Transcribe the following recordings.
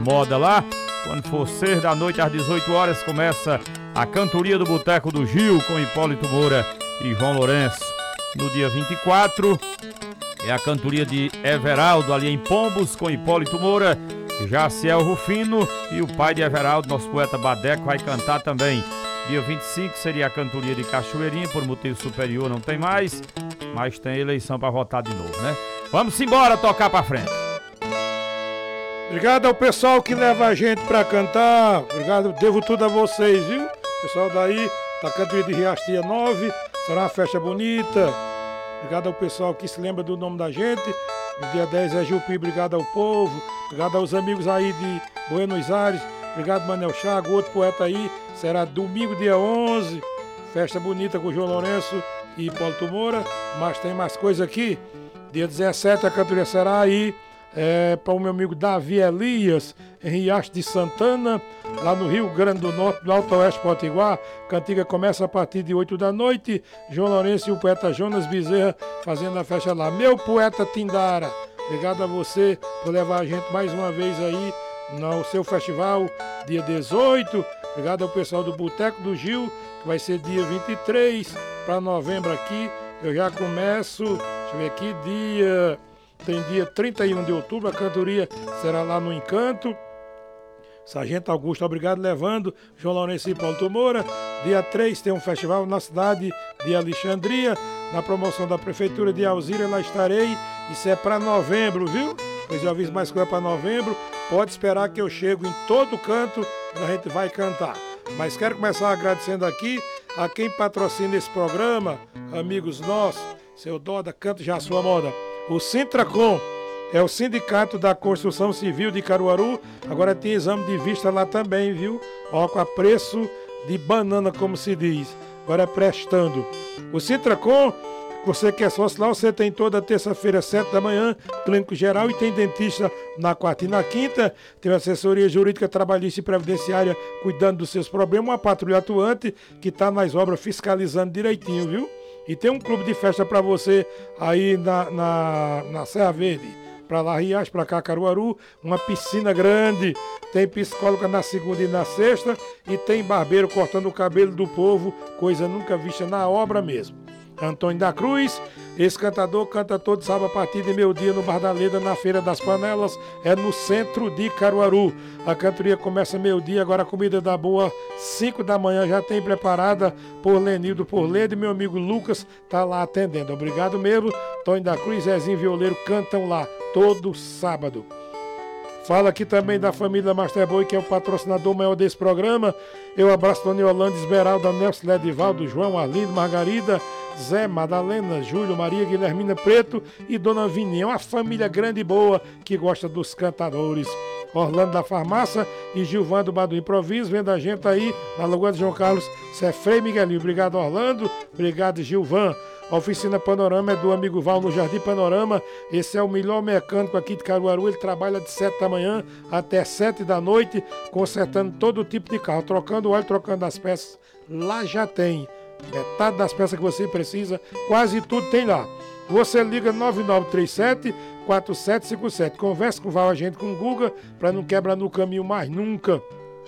moda lá. Quando for 6 da noite, às 18 horas, começa a cantoria do Boteco do Gil com Hipólito Moura e João Lourenço. No dia 24 é a cantoria de Everaldo ali em Pombos com Hipólito Moura, Jaciel Rufino e o pai de Everaldo, nosso poeta Badeco, vai cantar também. Dia 25 seria a cantoria de Cachoeirinha, por motivo superior não tem mais, mas tem eleição para votar de novo, né? Vamos embora tocar para frente. Obrigado ao pessoal que leva a gente pra cantar. Obrigado, devo tudo a vocês, viu? Pessoal daí, da cantoria de Riacho dia 9, será uma festa bonita. Obrigado ao pessoal que se lembra do nome da gente. No dia 10 é Jupi, obrigado ao povo. Obrigado aos amigos aí de Buenos Aires. Obrigado, Manel Chago, outro poeta aí. Será domingo, dia 11. Festa bonita com o João Lourenço e Hipólito Moura. Mas tem mais coisa aqui. Dia 17 a cantoria será aí. Para o meu amigo Davi Elias, em Riacho de Santana, lá no Rio Grande do Norte, do Alto Oeste Potiguar. Cantiga começa a partir de 8 da noite. João Lourenço e o poeta Jonas Bezerra fazendo a festa lá. Meu poeta Tindara, obrigado a você por levar a gente mais uma vez aí no seu festival, dia 18. Obrigado ao pessoal do Boteco do Gil, que vai ser dia 23 para novembro aqui. Eu já começo, deixa eu ver aqui, tem dia 31 de outubro, a cantoria será lá no Encanto. Sargento Augusto, obrigado, levando João Lourenço e Hipólito Moura. Dia 3 tem um festival na cidade de Alexandria, na promoção da Prefeitura de Alzira, lá estarei. Isso é para novembro, viu? Pois eu aviso mais coisa para novembro. Pode esperar que eu chego em todo canto quando a gente vai cantar. Mas quero começar agradecendo aqui a quem patrocina esse programa, amigos nossos, seu Doda, Canto Já a Sua Moda. O Sintracom é o Sindicato da Construção Civil de Caruaru. Agora tem exame de vista lá também, viu? Ó, com a preço de banana, como se diz. Agora é prestando. O Sintracom, você que é sócio lá, você tem toda terça-feira, 7 da manhã, clínico geral, e tem dentista na quarta e na quinta. Tem assessoria jurídica, trabalhista e previdenciária cuidando dos seus problemas. Uma patrulha atuante que está nas obras fiscalizando direitinho, viu? E tem um clube de festa para você aí na Serra Verde, para lá Riacho, para cá Caruaru, uma piscina grande, tem psicóloga na segunda e na sexta, e tem barbeiro cortando o cabelo do povo, coisa nunca vista na obra mesmo. Antônio da Cruz, esse cantador canta todo sábado a partir de meio-dia no Bar da Leda, na Feira das Panelas, é no centro de Caruaru. A cantoria começa meio-dia, agora a comida da boa, 5 da manhã, já tem preparada por Lenildo Porlede, meu amigo Lucas tá lá atendendo. Obrigado mesmo, Antônio da Cruz, Zezinho Violeiro cantam lá todo sábado. Fala aqui também da família Master Boy, que é o patrocinador maior desse programa. Eu abraço Dona Yolanda, Esmeralda, Nelson, Ledivaldo, João, Arlindo, Margarida, Zé, Madalena, Júlio, Maria, Guilhermina Preto e Dona Vininha. Uma família grande e boa que gosta dos cantadores. Orlando da Farmácia e Gilvan do Bar do Improviso, vendo a gente aí na Lagoa de João Carlos, Cefrei Miguelinho. Obrigado, Orlando. Obrigado, Gilvan. A oficina Panorama é do amigo Val no Jardim Panorama. Esse é o melhor mecânico aqui de Caruaru. Ele trabalha de 7 da manhã até 7 da noite, consertando todo tipo de carro, trocando óleo, trocando as peças. Lá já tem metade das peças que você precisa, quase tudo tem lá. Você liga 9937-4757. Converse com o Val, agente com o Guga, para não quebrar no caminho mais nunca.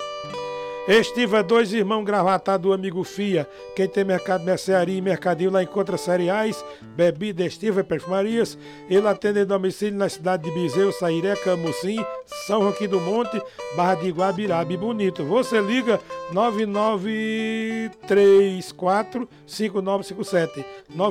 Estiva é dois irmãos gravatados do amigo Fia. Quem tem mercado, mercearia e mercadinho lá encontra cereais, bebida, Estiva e perfumarias. Ele atende em domicílio na cidade de Bezerro, Sairé, Camucim, São Joaquim do Monte, Barra de Guabirabe. Bonito. Você liga 9934-5957.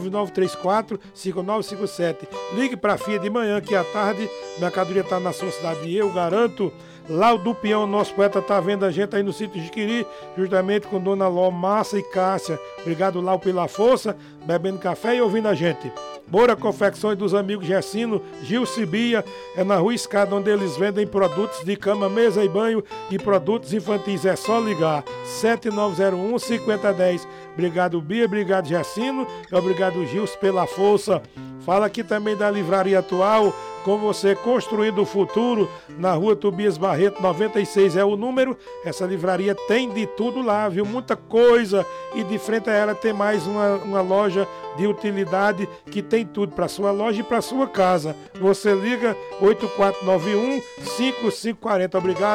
9934-5957. Ligue para a Fia de manhã, que à tarde a mercadoria está na sua cidade e eu garanto. Lá o do Peão, nosso poeta, tá vendo a gente aí no sítio de Quiri, justamente com Dona Ló, Massa e Cássia. Obrigado, Lau, pela força, bebendo café e ouvindo a gente. Moura Confecções dos amigos Gessino, Gil Cibia, é na Rua Escada, onde eles vendem produtos de cama, mesa e banho e produtos infantis. É só ligar, 7901-5010. Obrigado, Bia, obrigado, Gessino, e obrigado, Gils, pela força. Fala aqui também da Livraria Atual, com você construindo o futuro, na Rua Tobias Barreto, 96 é o número. Essa livraria tem de tudo lá, viu? Muita coisa. E de frente a ela tem mais uma loja de utilidade que tem tudo para sua loja e para sua casa. Você liga 8491-5540. Obrigado.